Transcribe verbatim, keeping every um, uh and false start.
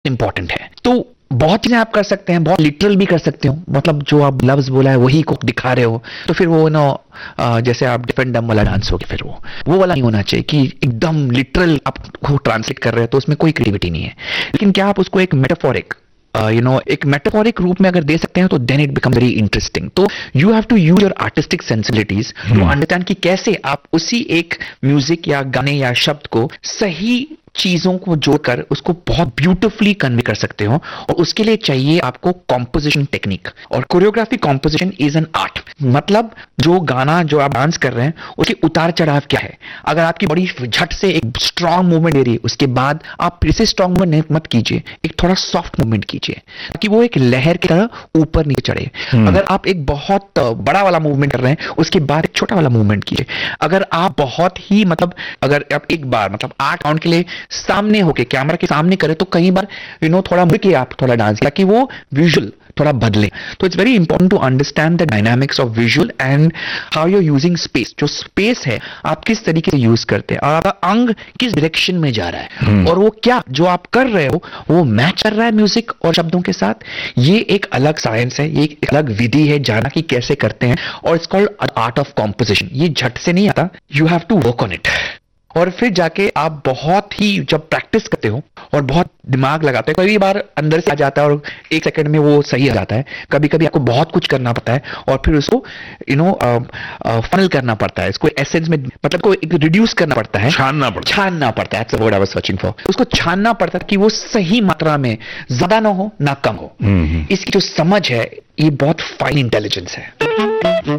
Important है। तो बहुत चीजें आप कर सकते हैं, बहुत लिटरल भी कर सकते हो, मतलब जो आप लफ्ज बोला है वही को दिखा रहे हो, तो फिर वो नो जैसे आप डिफरेंट डम वाला डांस हो गया, फिर वो वो वाला नहीं होना चाहिए कि एकदम लिटरल आपको ट्रांसलेट कर रहे हो, तो उसमें कोई क्रिएटिविटी नहीं है। लेकिन क्या आप उसको एक मेटाफोरिक यू नो एक मेटाफोरिक रूप में अगर दे सकते हैं तो then it become very interesting. तो you have to use your artistic sensibilities to understand कि कैसे आप उसी एक म्यूजिक या गाने या शब्द को सही चीजों को जोड़कर उसको बहुत ब्यूटिफुली कन्वे कर सकते हो। और उसके लिए चाहिए आपको कॉम्पोजिशन टेक्निक, और choreography composition is an art. मतलब जो गाना जो आप डांस कर रहे हैं उसके उतार चढ़ाव क्या है। अगर आपकी बॉडी झट से एक स्ट्रांग मूवमेंट दे रही है, उसके बाद आप फिर से स्ट्रांग मूवमेंट मत कीजिए, एक थोड़ा सॉफ्ट मूवमेंट कीजिए ताकि वो एक लहर की तरह ऊपर नीचे चढ़े। अगर आप एक बहुत बड़ा वाला मूवमेंट कर रहे हैं उसके बाद एक छोटा वाला मूवमेंट कीजिए। अगर आप बहुत ही मतलब अगर आप एक बार मतलब आठ राउंड के लिए सामने होके कैमरा के सामने करे तो कई बार यू नो थोड़ा मुड़ के आप थोड़ा डांस ताकि वो विजुअल थोड़ा बदले। तो it's very important to understand the dynamics of visual and how you are using space. जो स्पेस है आप किस तरीके से यूज करते हैं और आपका अंग किस डायरेक्शन में जा रहा है hmm. और वो क्या जो आप कर रहे हो वो मैच कर रहा है म्यूजिक और शब्दों के साथ। ये एक अलग साइंस है, ये एक अलग विधि है जाना कि कैसे करते हैं, और it's called art of composition. ये झट से नहीं आता, you have to work on it. और फिर जाके आप बहुत ही जब प्रैक्टिस करते हो और बहुत दिमाग लगाते हो, कई बार अंदर से आ जाता है और एक सेकंड में वो सही आ जाता है। कभी कभी आपको बहुत कुछ करना पड़ता है और फिर उसको यू नो फनल करना पड़ता है, इसको एसेंस में मतलब को एक रिड्यूस करना पड़ता है, छानना पड़ता छानना पड़ता है। That's the word I was searching for. उसको छानना पड़ता है कि वो सही मात्रा में ज्यादा ना हो ना कम हो। इसकी जो समझ है ये बहुत फाइन इंटेलिजेंस है।